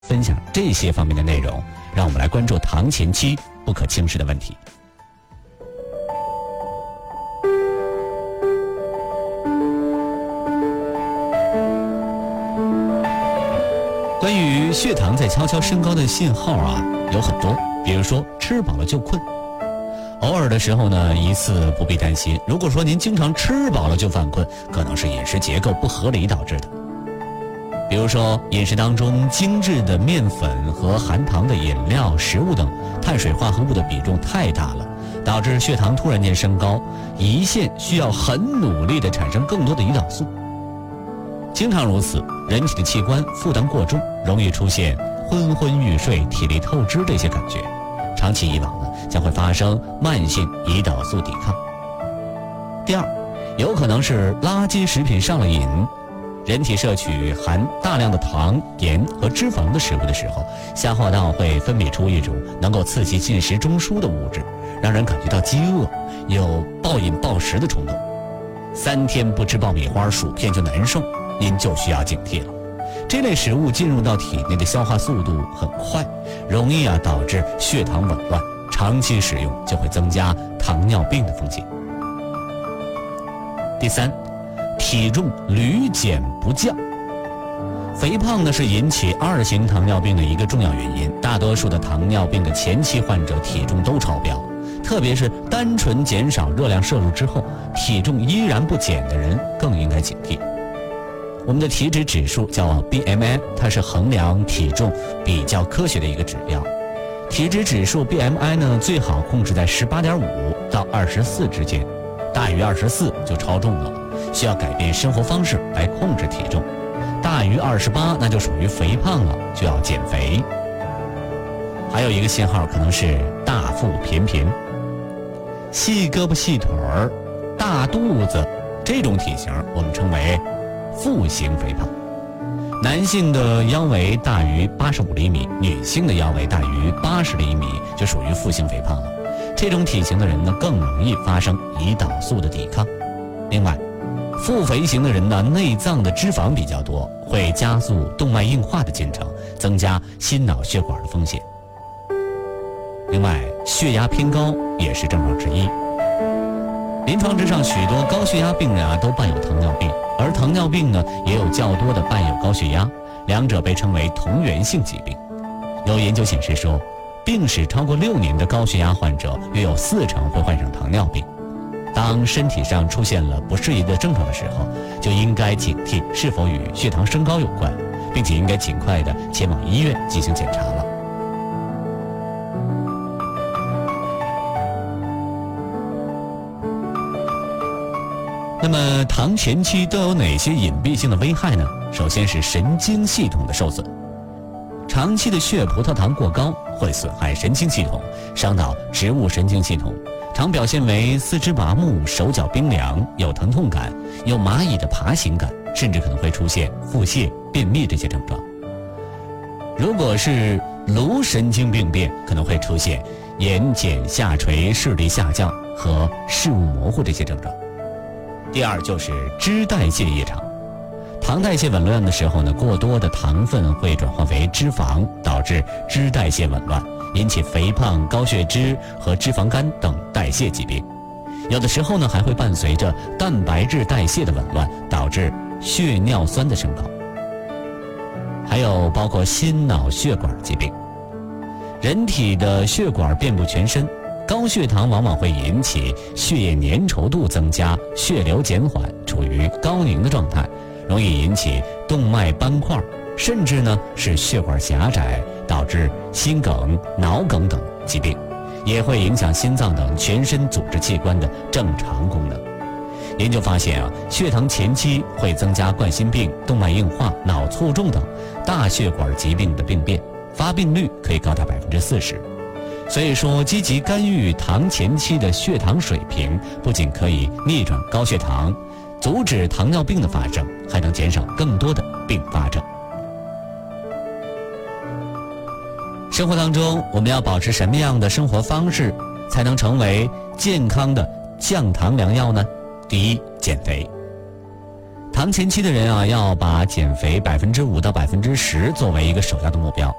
分享这些方面的内容，让我们来关注糖前期不可轻视的问题。关于血糖在悄悄升高的信号有很多，比如说吃饱了就困。偶尔的时候呢，一次不必担心。如果说您经常吃饱了就犯困，可能是饮食结构不合理导致的。比如说饮食当中精致的面粉和含糖的饮料、食物等碳水化合物的比重太大了，导致血糖突然间升高，胰腺需要很努力地产生更多的胰岛素。经常如此，人体的器官负担过重，容易出现昏昏欲睡、体力透支这些感觉。长期以往呢，将会发生慢性胰岛素抵抗。第二，有可能是垃圾食品上了瘾。人体摄取含大量的糖、盐和脂肪的食物的时候，消化道会分泌出一种能够刺激进食中枢的物质，让人感觉到饥饿，有暴饮暴食的冲动。3天不吃爆米花、薯片就难受，您就需要警惕了。这类食物进入到体内的消化速度很快，容易导致血糖紊乱，长期使用就会增加糖尿病的风险。第三，体重屡减不降。肥胖呢是引起2型糖尿病的一个重要原因，大多数的糖尿病的前期患者体重都超标，特别是单纯减少热量摄入之后，体重依然不减的人更应该警惕。我们的体脂指数叫 BMI， 它是衡量体重比较科学的一个指标。体脂指数 BMI 呢，最好控制在18.5到24之间，大于24就超重了，需要改变生活方式来控制体重。大于28那就属于肥胖了，就要减肥。还有一个信号可能是大腹便便，细胳膊细腿儿、大肚子，这种体型我们称为腹型肥胖。男性的腰围大于85厘米，女性的腰围大于80厘米就属于腹型肥胖了。这种体型的人呢，更容易发生胰岛素的抵抗。另外，腹肥型的人呢，内脏的脂肪比较多，会加速动脉硬化的进程，增加心脑血管的风险。另外，血压偏高也是症状之一。临床之上，许多高血压病人都伴有糖尿病，而糖尿病呢，也有较多的伴有高血压，两者被称为同源性疾病。有研究显示说，病史超过6年的高血压患者，约有40%会患上糖尿病。当身体上出现了不适宜的症状的时候，就应该警惕是否与血糖升高有关，并且应该尽快的前往医院进行检查了。那么糖前期都有哪些隐蔽性的危害呢？首先是神经系统的受损。长期的血葡萄糖过高会损害神经系统，伤到植物神经系统，常表现为四肢麻木、手脚冰凉、有疼痛感、有蚂蚁的爬行感，甚至可能会出现腹泻、便秘这些症状。如果是颅神经病变，可能会出现眼睑下垂、视力下降和视物模糊这些症状。第二就是脂代谢异常。糖代谢紊乱的时候呢，过多的糖分会转化为脂肪，导致脂代谢紊乱，引起肥胖、高血脂和脂肪肝等代谢疾病。有的时候呢，还会伴随着蛋白质代谢的紊乱，导致血尿酸的升高。还有包括心脑血管疾病。人体的血管遍布全身，高血糖往往会引起血液粘稠度增加，血流减缓，处于高凝的状态，容易引起动脉斑块，甚至呢是血管狭窄，导致心梗、脑梗等疾病，也会影响心脏等全身组织器官的正常功能。研究发现血糖前期会增加冠心病、动脉硬化、脑卒中等大血管疾病的病变，发病率可以高达40%。所以说，积极干预糖前期的血糖水平，不仅可以逆转高血糖，阻止糖尿病的发生，还能减少更多的并发症。生活当中，我们要保持什么样的生活方式，才能成为健康的降糖良药呢？第一，减肥。 前期的人啊，要把减肥5%到10%作为一个首要的目标。